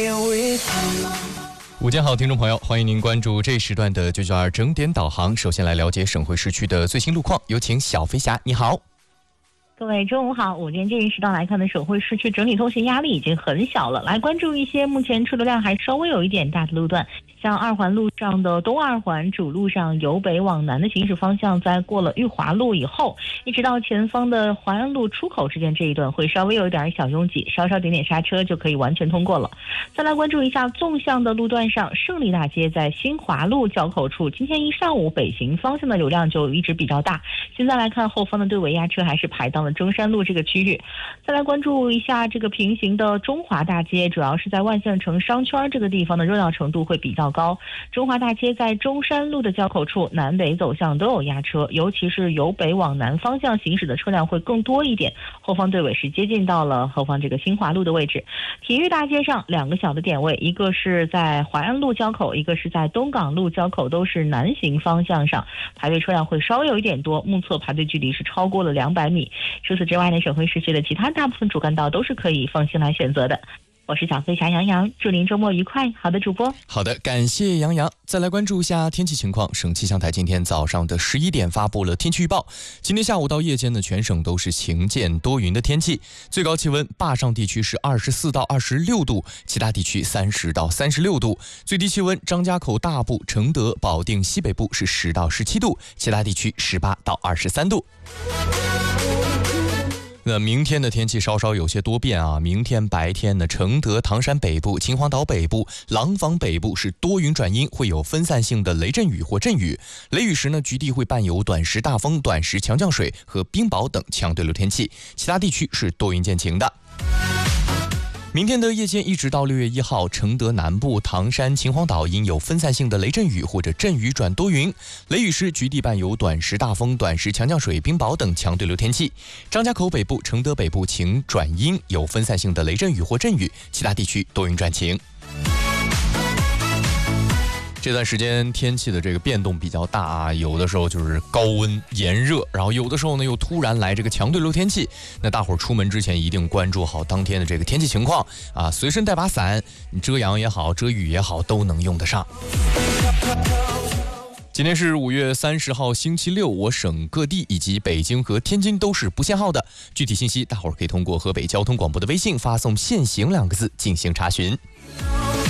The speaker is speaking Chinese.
午间好，听众朋友，欢迎您关注这时段的992整点导航。首先来了解省会市区的最新路况，有请小飞侠，你好。 各位中午好，午间这一时段来看的省会市区整体通行压力已经很小了，来关注一些目前车流量还稍微有一点大的路段，像2环路上的东2环主路上由北往南的行驶方向，在过了裕华路以后，一直到前方的淮安路出口之间这一段会稍微有一点小拥挤，稍稍点点刹车就可以完全通过了。再来关注一下纵向的路段上，胜利大街在新华路交口处，今天一上午北行方向的流量就一直比较大，现在来看后方的对尾压车还是排到了中山路这个区域。再来关注一下这个平行的中华大街，主要是在万象城商圈这个地方的热闹程度会比较高。中华大街在中山路的交口处，南北走向都有压车，尤其是由北往南方向行驶的车辆会更多一点，后方对尾是接近到了后方这个新华路的位置。体育大街上2个小的点位，一个是在淮安路交口，一个是在东港路交口，都是南行方向上，排队车辆会稍微有一点多，目测排队距离是超过了200米。除此之外呢，省会市区的其他大部分主干道都是可以放心来选择的。我是小飞侠杨洋，祝您周末愉快。好的，主播。 好的，感谢杨洋。再来关注一下天气情况。省气象台今天早上的11点发布了天气预报。今天下午到夜间呢，全省都是晴间多云的天气。最高气温，坝上地区是24到26度，其他地区30到36度。最低气温，张家口大部、承德、保定西北部是10到17度，其他地区18到23度。那明天的天气稍稍有些多变啊。明天白天呢，承德、唐山北部、秦皇岛北部、廊坊北部是多云转阴，会有分散性的雷阵雨或阵雨。雷雨时呢，局地会伴有短时大风、短时强降水和冰雹等强对流天气，其他地区是多云见晴的。明天的夜间一直到6月1号，承德南部、唐山、秦皇岛因有分散性的雷阵雨或者阵雨转多云，雷雨时局地伴有短时大风、短时强降水、冰雹等强对流天气。张家口北部、承德北部晴转阴，有分散性的雷阵雨或阵雨，其他地区多云转晴。这段时间天气的这个变动比较大啊，有的时候就是高温炎热，然后有的时候呢又突然来这个强对流天气。那大伙儿出门之前一定关注好当天的这个天气情况啊，随身带把伞，你遮阳也好，遮雨也好，都能用得上。今天是5月30号星期六，我省各地以及北京和天津都是不限号的。具体信息大伙儿可以通过河北交通广播的微信发送"限行"2个字进行查询。